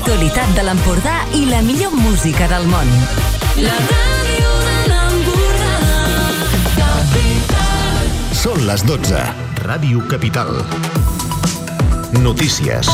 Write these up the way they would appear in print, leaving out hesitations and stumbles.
l'actualitat de l'Empordà i la millor música del món. La ràdio de l'Empordà, Capital. Són les 12. Ràdio Capital. Notícies.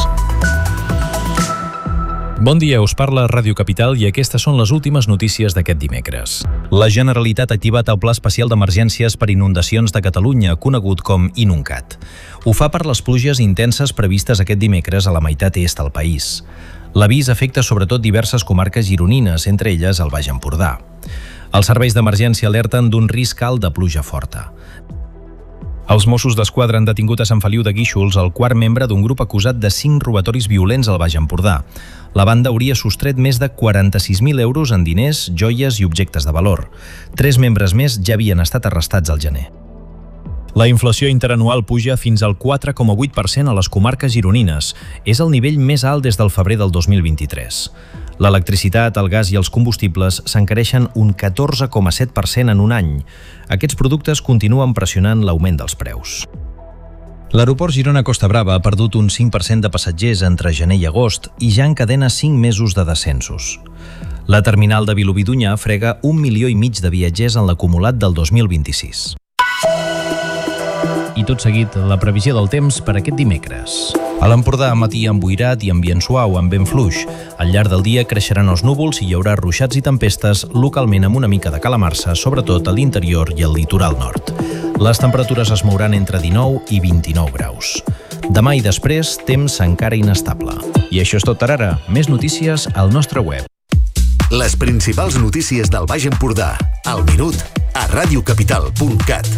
Bon dia, us parla Ràdio Capital i aquestes són les últimes notícies d'aquest dimecres. La Generalitat ha activat el Pla Especial d'Emergències per Inundacions de Catalunya, conegut com INUNCAT. Ho fa per les pluges intenses previstes aquest dimecres a la meitat est del país. L'avís afecta sobretot diverses comarques gironines, entre elles el Baix Empordà. Els serveis d'emergència alerten d'un risc alt de pluja forta. Els Mossos d'Esquadra han detingut a Sant Feliu de Guíxols el quart membre d'un grup acusat de 5 robatoris violents al Baix Empordà. La banda hauria sostret més de 46.000 euros en diners, joies i objectes de valor. 3 membres més ja havien estat arrestats al gener. La inflació interanual puja fins al 4,8% a les comarques gironines. És el nivell més alt des del febrer del 2023. L'electricitat, el gas i els combustibles s'encareixen un 14,7% en un any. Aquests productes continuen pressionant l'augment dels preus. L'aeroport Girona-Costa Brava ha perdut un 5% de passatgers entre gener i agost i ja encadena 5 mesos de descensos. La terminal de Vilobí d'Onyar frega 1,5 milions de viatgers en l'acumulat del 2026. I tot seguit, la previsió del temps per aquest dimecres. A l'Empordà, matí emboirat i ambient suau, amb vent fluix. Al llarg del dia creixeran els núvols i hi haurà ruixats i tempestes, localment amb una mica de calamarsa, sobretot a l'interior i al litoral nord. Les temperatures es mouran entre 19 i 29 graus. Demà i després, temps encara inestable. I això és tot per ara. Més notícies al nostre web. Les principals notícies del Baix Empordà. Al minut a radiocapital.cat.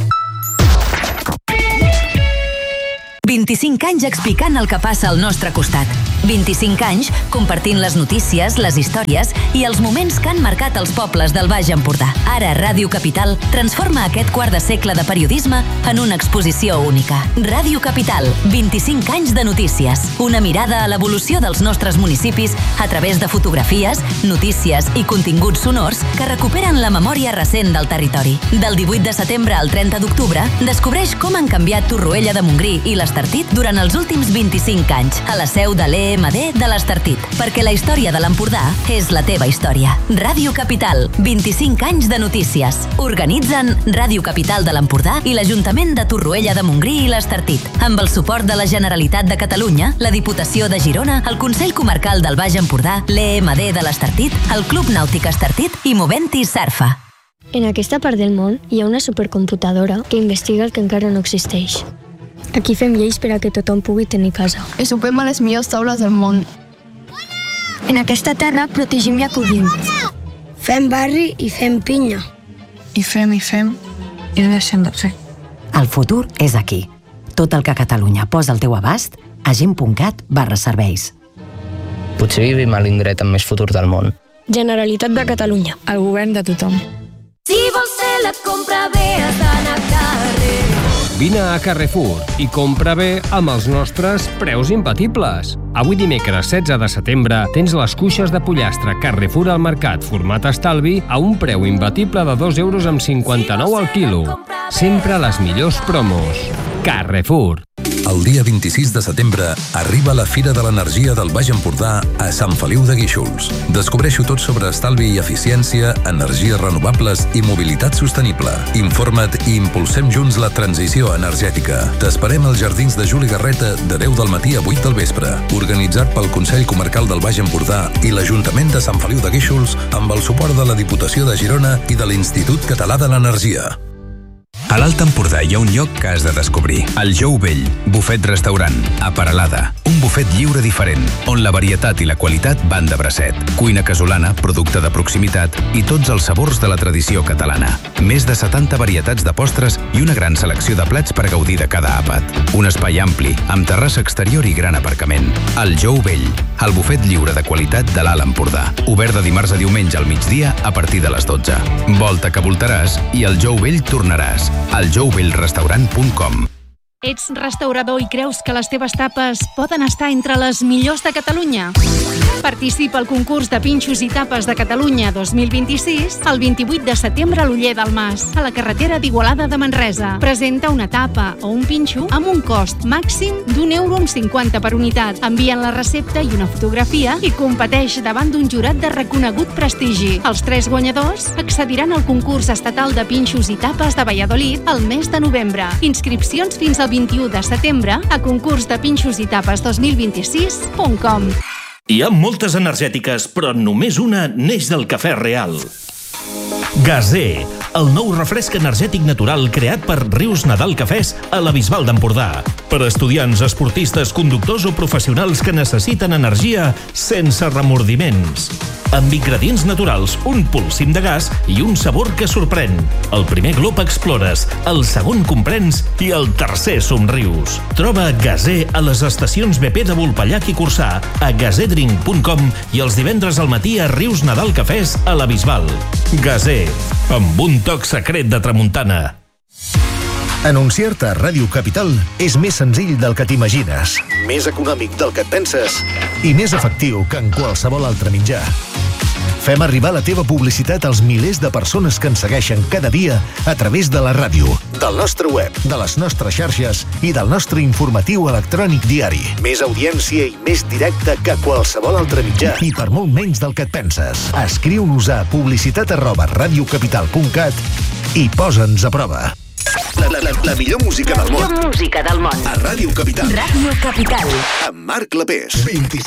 25 anys explicant el que passa al nostre costat. 25 anys compartint les notícies, les històries i els moments que han marcat els pobles del Baix Empordà. Ara Ràdio Capital transforma aquest quart de segle de periodisme en una exposició única. Ràdio Capital, 25 anys de notícies. Una mirada a l'evolució dels nostres municipis a través de fotografies, notícies i continguts sonors que recuperen la memòria recent del territori. Del 18 de setembre al 30 d'octubre, descobreix com han canviat Torroella de Montgrí i l'Estartit durant els últims 25 anys a la seu de l'EMD de l'Estartit, perquè la història de l'Empordà és la teva història. Ràdio Capital, 25 anys de notícies. Organitzen Ràdio Capital de l'Empordà i l'Ajuntament de Torroella de Montgrí i l'Estartit, amb el suport de la Generalitat de Catalunya, la Diputació de Girona, el Consell Comarcal del Baix Empordà, l'EMD de l'Estartit, el Club Nàutic Estartit i Moventi Sarfa. En aquesta part del món hi ha una supercomputadora que investiga el que encara no existeix. Aquí fem lleis per a que tothom pugui tenir casa. I sopem a les millors taules del món. En aquesta terra protegim i acollim. Fem barri i fem pinya. I fem i no deixem de fer. El futur és aquí. Tot el que Catalunya posa al teu abast a gent.cat/serveis. Potser vivim a l'indret amb més futur del món. Generalitat de Catalunya. El govern de tothom. Si vols fer la compra bé, has d'anar a carrer. Vine a Carrefour i compra bé amb els nostres preus imbatibles. Avui dimecres 16 de setembre tens les cuixes de pollastre Carrefour al mercat format estalvi a un preu imbatible de 2,59 € al quilo. Sempre les millors promos. Carrefour. El dia 26 de setembre arriba la Fira de l'Energia del Baix Empordà a Sant Feliu de Guíxols. Descobreixo tot sobre estalvi i eficiència, energies renovables i mobilitat sostenible. Informa't i impulsem junts la transició energètica. T'esperem als Jardins de Juli Garreta de 10 del matí a 8 del vespre. Organitzat pel Consell Comarcal del Baix Empordà i l'Ajuntament de Sant Feliu de Guíxols amb el suport de la Diputació de Girona i de l'Institut Català de l'Energia. A l'Alt Empordà hi ha un lloc que has de descobrir. El Jou Vell, bufet restaurant, a Peralada. Un bufet lliure diferent, on la varietat i la qualitat van de bracet. Cuina casolana, producte de proximitat i tots els sabors de la tradició catalana. Més de 70 varietats de postres i una gran selecció de plats per gaudir de cada àpat. Un espai ampli, amb terrassa exterior i gran aparcament. El Jou Vell, el bufet lliure de qualitat de l'Alt Empordà. Obert de dimarts a diumenge al migdia a partir de les 12. Volta que voltaràs i al Jou Vell tornaràs. Aljouvellrestaurant.com Ets restaurador i creus que les teves tapes poden estar entre les millors de Catalunya? Participa al concurs de pinxos i tapes de Catalunya 2026 el 28 de setembre a l'Oller del Mas, a la carretera d'Igualada de Manresa. Presenta una tapa o un pinxo amb un cost màxim d'1,50 € per unitat. Envien la recepta i una fotografia i competeix davant d'un jurat de reconegut prestigi. Els 3 guanyadors accediran al concurs estatal de pinxos i tapes de Valladolid el mes de novembre. Inscripcions fins al 21 de setembre a concursdepinxositapes2026.com. Hi ha moltes energètiques, però només una neix del cafè real. Gazé, el nou refresc energètic natural creat per Rius Nadal Cafès a la Bisbal d'Empordà. Per a estudiants, esportistes, conductors o professionals que necessiten energia sense remordiments. Amb ingredients naturals, un polsim de gas i un sabor que sorprèn. El primer glop explores, el segon comprens i el tercer somrius. Troba Gazé a les estacions BP de Volpellac i Corçà, a gazedrink.com i els divendres al matí a Rius Nadal Cafès a la Bisbal. Gazé, amb un toc secret de tramuntana. Anunciar-te a Ràdio Capital és més senzill del que t'imagines, més econòmic del que et penses i més efectiu que en qualsevol altre mitjà. Fem arribar la teva publicitat als milers de persones que ens segueixen cada dia a través de la ràdio, del nostre web, de les nostres xarxes i del nostre informatiu electrònic diari. Més audiència i més directe que qualsevol altre mitjà i per molt menys del que et penses. Escriu-nos a publicitat@radiocapital.cat i posa'ns a prova. La millor música del món. A Ràdio Capital. Ràdio Capital. Ràdio Capital. Amb Marc Clapés. 25